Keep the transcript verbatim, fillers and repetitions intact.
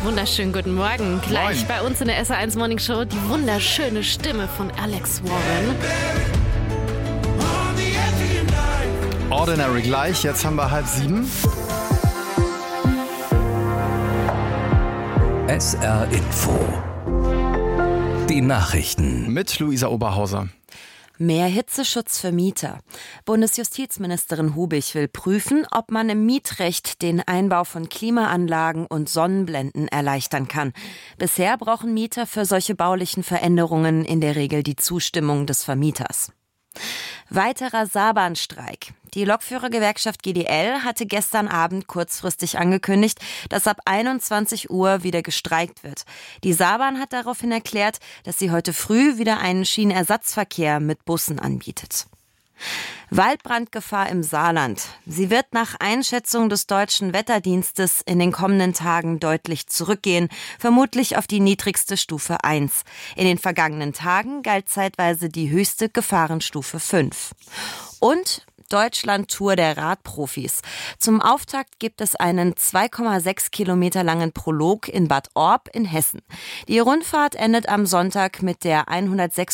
Wunderschönen guten Morgen. Gleich Moin. bei uns in der S R eins Morning Show die wunderschöne Stimme von Alex Warren. Ordinary gleich, jetzt haben wir halb sieben. S R Info. Die Nachrichten. Mit Luisa Oberhauser. Mehr Hitzeschutz für Mieter. Bundesjustizministerin Hubig will prüfen, ob man im Mietrecht den Einbau von Klimaanlagen und Sonnenblenden erleichtern kann. Bisher brauchen Mieter für solche baulichen Veränderungen in der Regel die Zustimmung des Vermieters. Weiterer Saarbahnstreik. Die Lokführergewerkschaft G D L hatte gestern Abend kurzfristig angekündigt, dass ab einundzwanzig Uhr wieder gestreikt wird. Die Saarbahn hat daraufhin erklärt, dass sie heute früh wieder einen Schienenersatzverkehr mit Bussen anbietet. Waldbrandgefahr im Saarland. Sie wird nach Einschätzung des Deutschen Wetterdienstes in den kommenden Tagen deutlich zurückgehen, vermutlich auf die niedrigste Stufe eins. In den vergangenen Tagen galt zeitweise die höchste Gefahrenstufe fünf. Und Deutschland-Tour der Radprofis. Zum Auftakt gibt es einen zwei Komma sechs Kilometer langen Prolog in Bad Orb in Hessen. Die Rundfahrt endet am Sonntag mit der hundertsechs